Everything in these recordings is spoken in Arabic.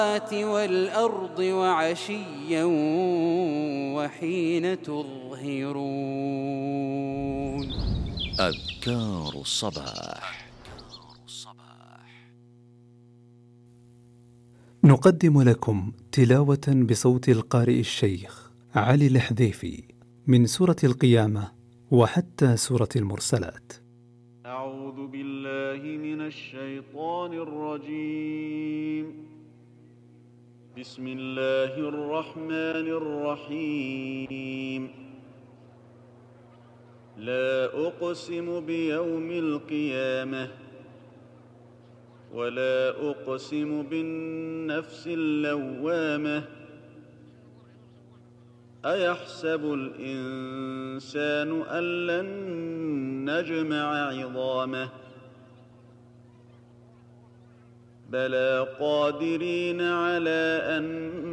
والأرض وعشيا وحين تظهرون. أذكار الصباح. نقدم لكم تلاوة بصوت القارئ الشيخ علي الحذيفي من سورة القيامة وحتى سورة المرسلات. أعوذ بالله من الشيطان الرجيم. بسم الله الرحمن الرحيم. لا أقسم بيوم القيامة ولا أقسم بالنفس اللوامة. أيحسب الإنسان أن لن نجمع عظامه بلى قادرين على أن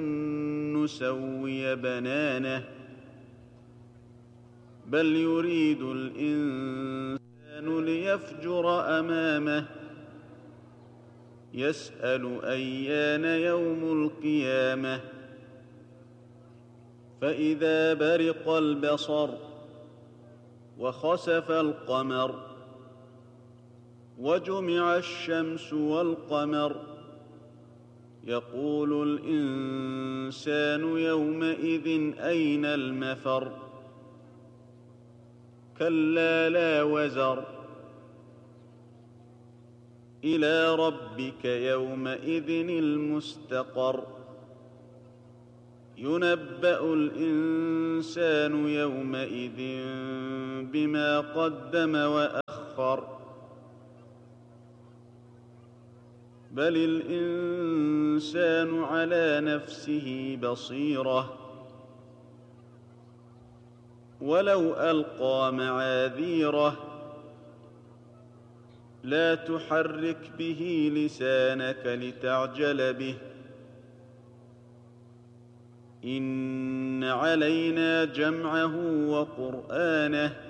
نسوي بنانه بل يريد الإنسان ليفجر أمامه يسأل أيان يوم القيامة فإذا برق البصر وخسف القمر وجمع الشمس والقمر يقول الإنسان يومئذ أين المفر كلا لا وزر إلى ربك يومئذ المستقر ينبأ الإنسان يومئذ بما قدم وأخر بل الإنسان على نفسه بصيرة ولو ألقى معاذيره لا تحرك به لسانك لتعجل به إن علينا جمعه وقرآنه